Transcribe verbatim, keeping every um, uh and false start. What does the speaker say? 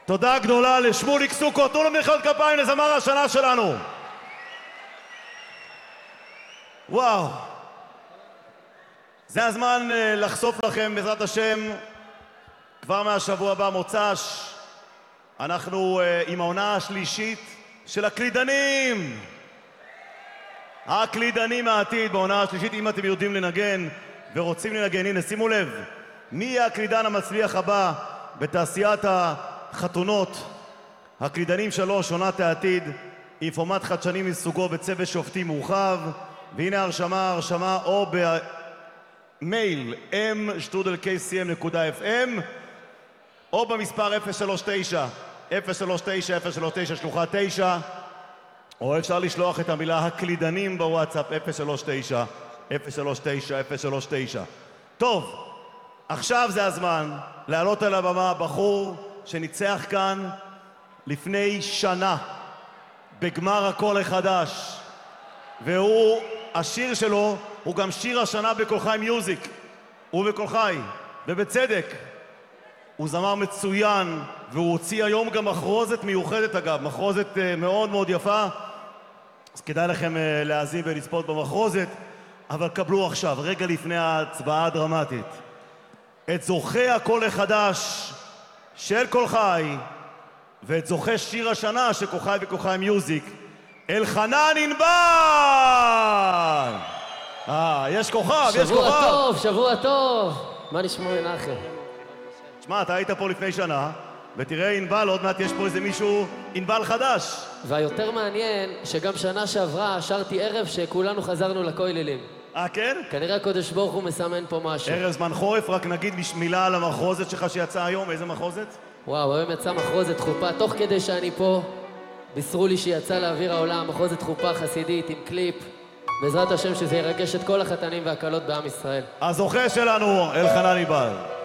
תודה גדולה לשמוליק סוכו. תנו לו מחיאות כפיים לזמר השנה שלנו. וואו. זה הזמן לחשוף לכם בעזרת השם כבר מהשבוע הבא מוצ"ש. אנחנו עם העונה השלישית של הקלידנים. הקלידנים העתיד בעונה השלישית. אם אתם יודעים לנגן ורוצים לנגן, הנה שימו לב, מי יהיה הקלידן המצליח הבא בתעשיית החתונות? הקלידנים שלוש, עונת העתיד, עם פורמט חדשני מסוגו וצוות שופטים מורחב. והנה הרשמה, הרשמה או במייל אם שטרודל קי סי אם נקודה אף אם או במספר אפס שלוש תשע אפס שלוש תשע אפס שלוש תשע שלוחה תשע, או אפשר לשלוח את המילה הקלידנים בוואטסאפ אפס שלוש תשע אפס שלוש תשע אפס שלוש תשע. טוב, עכשיו זה הזמן לעלות על הבמה בחור שניצח כאן לפני שנה בגמר הקול החדש, והוא, השיר שלו הוא גם שיר השנה בקול חי מיוזיק. הוא בקול חי, ובצדק. הוא זמר מצוין, והוא הוציא היום גם מחרוזת מיוחדת אגב, מחרוזת uh, מאוד מאוד יפה, אז כדאי לכם uh, להאזין ולצפות במחרוזת. אבל קבלו עכשיו, רגע לפני ההצבעה הדרמטית, את זוכי הקול החדש של קול חי, ואת זוכי שיר השנה של קול חי וקול חי מיוזיק, אלחנן ענבל! אה, יש כוכב, יש כוכב. שבוע טוב, שבוע טוב. מה נשמע מנחם? תשמע, אתה היית פה לפני שנה, ותראה ענבל, עוד מעט יש פה איזה מישהו ענבל חדש. והיותר מעניין, שגם שנה שעברה שרתי ערב שכולנו חזרנו לכוללים. אה, כן? כנראה הקודש ברוך הוא מסמן פה משהו. ערב זמן חורף, רק נגיד מילה על המחרוזת שלך שיצאה היום. איזה מחרוזת? וואו, היום יצא מחרוזת חופה. תוך כדי שאני פה, בישרו לי שיצא לאוויר העולם מחרוזת חופה חסידית עם קליפ. בעזרת השם שזה ירגש את כל החתנים והקלות בעם ישראל. הזוכה שלנו, אלחנן ענבל.